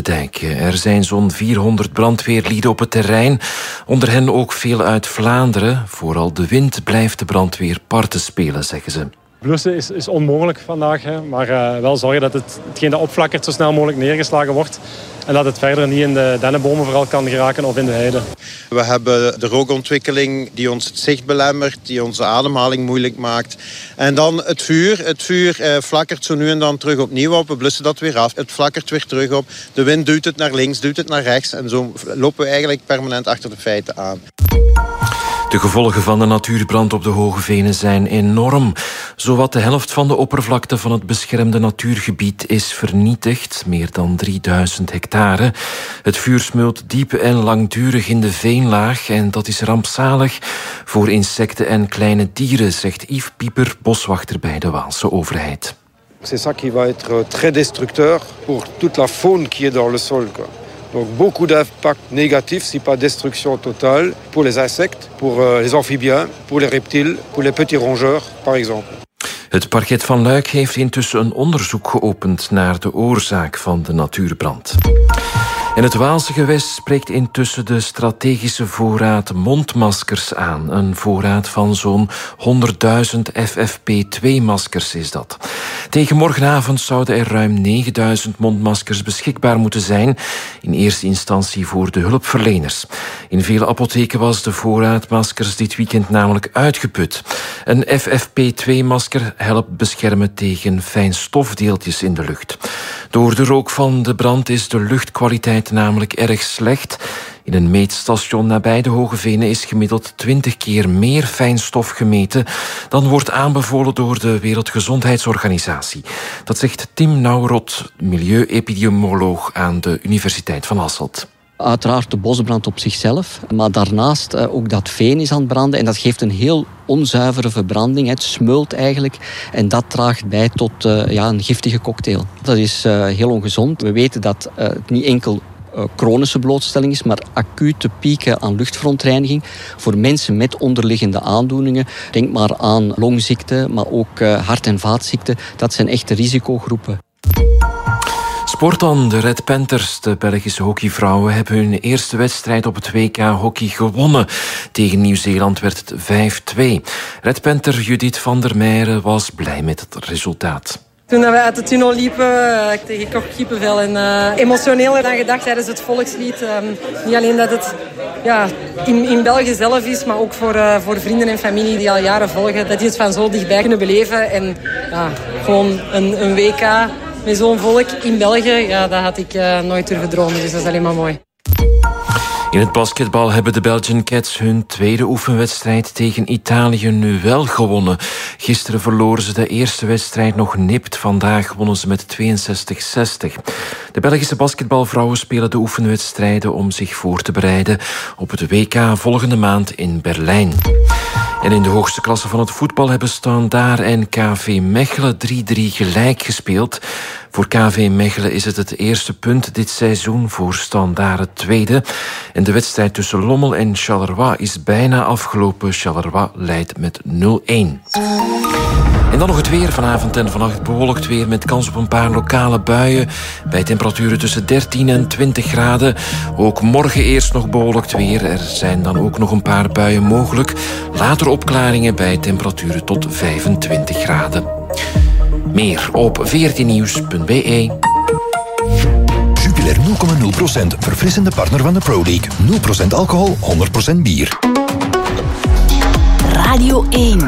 te Dijk. Er zijn zo'n 400 brandweerlieden op het terrein. Onder hen ook veel uit Vlaanderen. Vooral de wind blijft de brandweer parten spelen, zeggen ze. Blussen is onmogelijk vandaag, hè. Maar wel zorgen dat hetgeen dat opflakkert zo snel mogelijk neergeslagen wordt. En dat het verder niet in de dennenbomen vooral kan geraken of in de heide. We hebben de rookontwikkeling die ons het zicht belemmert, die onze ademhaling moeilijk maakt. En dan het vuur. Het vuur flakkert zo nu en dan terug opnieuw op. We blussen dat weer af. Het flakkert weer terug op. De wind duwt het naar links, duwt het naar rechts. En zo lopen we eigenlijk permanent achter de feiten aan. De gevolgen van de natuurbrand op de Hoge Venen zijn enorm. Zowat de helft van de oppervlakte van het beschermde natuurgebied is vernietigd. Meer dan 3000 hectare. Het vuur smeult diep en langdurig in de veenlaag. En dat is rampzalig voor insecten en kleine dieren, zegt Yves Pieper, boswachter bij de Waalse overheid. C'est ça qui va être très destructeur pour toute la faune qui est dans le sol, quoi. Donc beaucoup d'impact négatifs, si pas destruction totale, pour les insectes, pour les amphibiens, pour les reptiles, pour les petits rongeurs, par exemple. Het parket van Luik heeft intussen een onderzoek geopend naar de oorzaak van de natuurbrand. En het Waalse gewest spreekt intussen de strategische voorraad mondmaskers aan. Een voorraad van zo'n 100.000 FFP2-maskers is dat. Tegen morgenavond zouden er ruim 9.000 mondmaskers beschikbaar moeten zijn. In eerste instantie voor de hulpverleners. In vele apotheken was de voorraad maskers dit weekend namelijk uitgeput. Een FFP2-masker helpt beschermen tegen fijnstofdeeltjes in de lucht. Door de rook van de brand is de luchtkwaliteit namelijk erg slecht. In een meetstation nabij de Hoge Venen is gemiddeld 20 keer meer fijnstof gemeten dan wordt aanbevolen door de Wereldgezondheidsorganisatie. Dat zegt Tim Nauwrot, milieuepidemioloog aan de Universiteit van Hasselt. Uiteraard de bosbrand op zichzelf, maar daarnaast ook dat veen is aan het branden en dat geeft een heel onzuivere verbranding. Het smeult eigenlijk en dat draagt bij tot een giftige cocktail. Dat is heel ongezond. We weten dat het niet enkel chronische blootstelling is, maar acute pieken aan luchtverontreiniging voor mensen met onderliggende aandoeningen. Denk maar aan longziekte, maar ook hart- en vaatziekten. Dat zijn echte risicogroepen. Sport dan. De Red Panthers, de Belgische hockeyvrouwen, hebben hun eerste wedstrijd op het WK hockey gewonnen. Tegen Nieuw-Zeeland werd het 5-2. Red Panther Judith van der Meijeren was blij met het resultaat. Toen we uit de tunnel liepen, kreeg ik ook kippenvel. En emotioneel aan gedacht tijdens het volkslied. Niet alleen dat het in België zelf is, maar ook voor vrienden en familie die al jaren volgen. Dat die het van zo dichtbij kunnen beleven. En gewoon een WK met zo'n volk in België, dat had ik nooit durven dromen. Dus dat is alleen maar mooi. In het basketbal hebben de Belgian Cats hun tweede oefenwedstrijd tegen Italië nu wel gewonnen. Gisteren verloren ze de eerste wedstrijd nog nipt. Vandaag wonnen ze met 62-60. De Belgische basketbalvrouwen spelen de oefenwedstrijden om zich voor te bereiden op het WK volgende maand in Berlijn. En in de hoogste klasse van het voetbal hebben Standaard en KV Mechelen 3-3 gelijk gespeeld. Voor KV Mechelen is het eerste punt dit seizoen, voor Standaard het tweede. En de wedstrijd tussen Lommel en Charleroi is bijna afgelopen. Charleroi leidt met 0-1. En dan nog het weer. Vanavond en vannacht bewolkt weer met kans op een paar lokale buien. Bij temperaturen tussen 13 en 20 graden. Ook morgen eerst nog bewolkt weer. Er zijn dan ook nog een paar buien mogelijk. Later opklaringen bij temperaturen tot 25 graden. Meer op 14nieuws.be. Jupiler 0,0%. Verfrissende partner van de Pro League. 0% alcohol, 100% bier. Radio 1.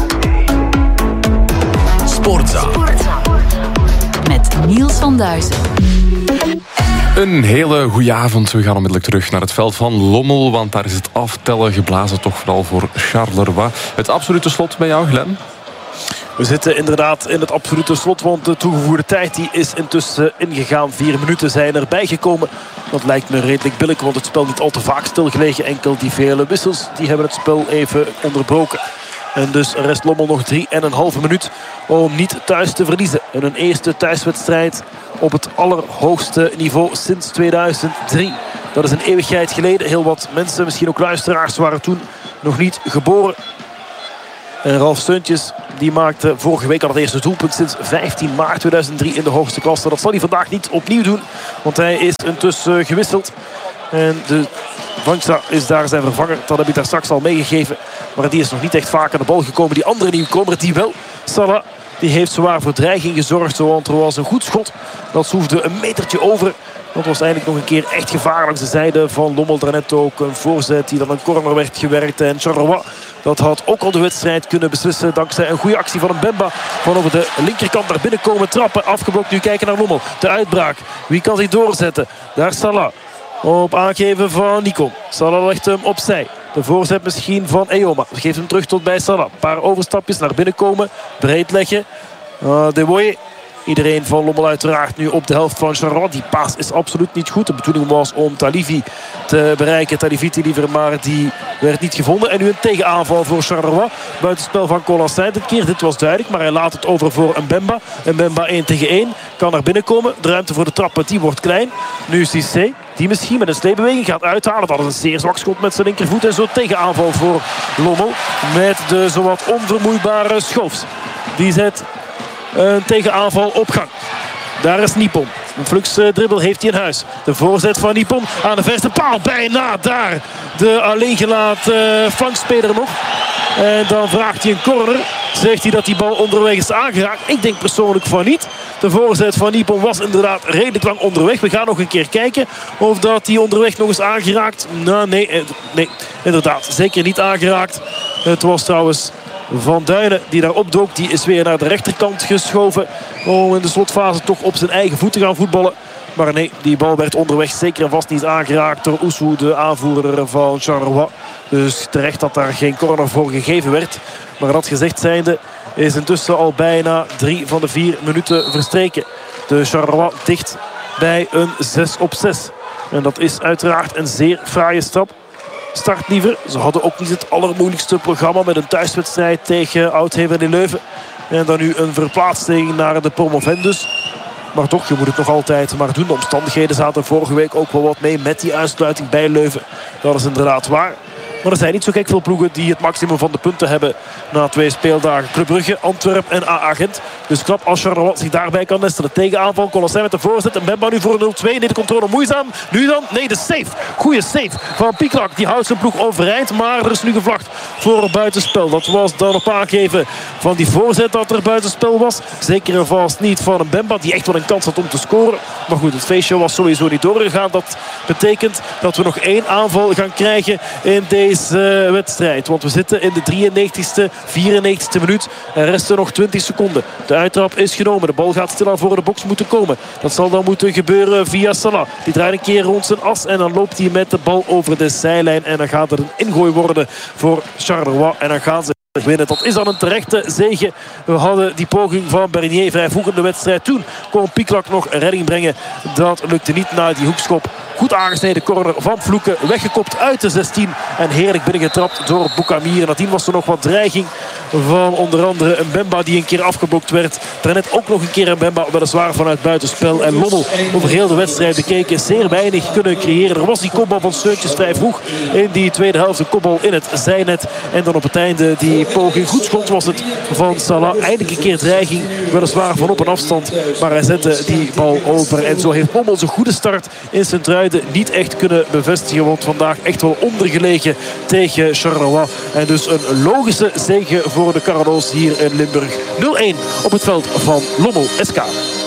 Sportza. Met Niels van Duizen. Een hele goede avond. We gaan onmiddellijk terug naar het veld van Lommel, want daar is het aftellen geblazen, toch vooral voor Charleroi. Het absolute slot bij jou, Glenn? We zitten inderdaad in het absolute slot, want de toegevoegde tijd die is intussen ingegaan. 4 minuten zijn erbij gekomen. Dat lijkt me redelijk billig, want het spel niet al te vaak stilgelegen. Enkel die vele wissels die hebben het spel even onderbroken. En dus rest Lommel nog 3,5 minuut om niet thuis te verliezen. En een eerste thuiswedstrijd op het allerhoogste niveau sinds 2003. Dat is een eeuwigheid geleden. Heel wat mensen, misschien ook luisteraars, waren toen nog niet geboren. En Ralf Seuntjes die maakte vorige week al het eerste doelpunt sinds 15 maart 2003 in de hoogste klasse. Dat zal hij vandaag niet opnieuw doen, want hij is intussen gewisseld. En de Vanstra is daar zijn vervanger. Dat heb ik daar straks al meegegeven. Maar die is nog niet echt vaak aan de bal gekomen. Die andere nieuwkomer, die wel. Salah, die heeft zwaar voor dreiging gezorgd. Want er was een goed schot. Dat zoefde een metertje over. Dat was eigenlijk nog een keer echt gevaar langs de zijde van Lommel. Daarnet ook een voorzet die dan een corner werd gewerkt. En Charleroi, dat had ook al de wedstrijd kunnen beslissen. Dankzij een goede actie van een Mbemba. Van over de linkerkant naar binnen komen trappen. Afgeblokt, nu kijken naar Lommel. De uitbraak. Wie kan zich doorzetten? Daar Salah. Op aangeven van Nico. Salah legt hem opzij. De voorzet misschien van Eyoma. Geeft hem terug tot bij Salah. Een paar overstapjes naar binnen komen. Breed leggen. De Boye. Iedereen van Lommel uiteraard nu op de helft van Charleroi. Die paas is absoluut niet goed. De bedoeling was om Talivi te bereiken. Taliviti liever, maar die werd niet gevonden. En nu een tegenaanval voor Charleroi. Buitenspel van Colassin dit keer. Dit was duidelijk, maar hij laat het over voor Mbemba. Mbemba 1 tegen 1. Kan naar binnen komen. De ruimte voor de trappen, die wordt klein. Nu Cissé, die misschien met een sleepbeweging gaat uithalen. Dat is een zeer zwak schot met zijn linkervoet. En zo tegenaanval voor Lommel. Met de zowat onvermoeibare Schoofs. Die zet een tegenaanval op gang. Daar is Nippon. Een fluxdribbel heeft hij in huis. De voorzet van Nippon aan de verste paal. Bijna daar. De alleengelaten flankspeler nog. En dan vraagt hij een corner. Zegt hij dat die bal onderweg is aangeraakt. Ik denk persoonlijk van niet. De voorzet van Nippon was inderdaad redelijk lang onderweg. We gaan nog een keer kijken of dat die onderweg nog eens aangeraakt. Nou, nee, inderdaad. Zeker niet aangeraakt. Het was trouwens Van Duinen die daar opdook. Die is weer naar de rechterkant geschoven. Om in de slotfase toch op zijn eigen voet te gaan voetballen. Maar nee, die bal werd onderweg zeker en vast niet aangeraakt door Ousou, de aanvoerder van Charleroi. Dus terecht dat daar geen corner voor gegeven werd. Maar dat gezegd zijnde is intussen al bijna 3 van de 4 minuten verstreken. De Charleroi dicht bij een 6-6. En dat is uiteraard een zeer fraaie stap. Start liever. Ze hadden ook niet het allermoeilijkste programma met een thuiswedstrijd tegen Oud-Hever in Leuven. En dan nu een verplaatsing naar de promovendus. Maar toch, je moet het nog altijd maar doen. De omstandigheden zaten vorige week ook wel wat mee met die uitsluiting bij Leuven. Dat is inderdaad waar. Maar er zijn niet zo gek veel ploegen die het maximum van de punten hebben na 2 speeldagen. Club Brugge, Antwerpen en AA Gent. Dus knap als Charleroi zich daarbij kan nestelen. Tegenaanval, Colassin met de voorzet. En Mbemba nu voor 0-2. Nee, de controle moeizaam. Nu dan, nee, de save. Goeie save van Pieklak. Die houdt zijn ploeg overeind. Maar er is nu gevlacht voor een buitenspel. Dat was dan op aangeven van die voorzet dat er buitenspel was. Zeker en vast niet van Mbemba, die echt wel een kans had om te scoren. Maar goed, het feestje was sowieso niet doorgegaan. Dat betekent dat we nog 1 aanval gaan krijgen in deze wedstrijd. Want we zitten in de 93ste, 94ste minuut. Er resten nog 20 seconden. De uittrap is genomen. De bal gaat stilaan voor de box moeten komen. Dat zal dan moeten gebeuren via Salah. Die draait een keer rond zijn as. En dan loopt hij met de bal over de zijlijn. En dan gaat er een ingooi worden voor Charleroi. En dan gaan ze winnen. Dat is dan een terechte zege. We hadden die poging van Bernier vrij vroeg in de wedstrijd. Toen kon Pieklak nog een redding brengen. Dat lukte niet na die hoekschop. Goed aangesneden corner van Vloeken. Weggekopt uit de 16. En heerlijk binnengetrapt door Boukamir. Nadien was er nog wat dreiging van onder andere een Mbemba die een keer afgeblokt werd. Daarnet ook nog een keer een Mbemba, weliswaar vanuit buitenspel. En Lommel over heel de wedstrijd bekeken zeer weinig kunnen creëren. Er was die kopbal van Seuntjes vrij vroeg in die tweede helft. Een kopbal in het zijnet. En dan op het einde die poging. Goed schot was het van Salah. Eindelijk een keer dreiging. Weliswaar van op een afstand. Maar hij zette die bal over. En zo heeft Lommel zijn goede start in Sint-Truiden niet echt kunnen bevestigen. Want vandaag echt wel ondergelegen tegen Charleroi. En dus een logische zege voor de Cardinals hier in Limburg. 0-1 op het veld van Lommel SK.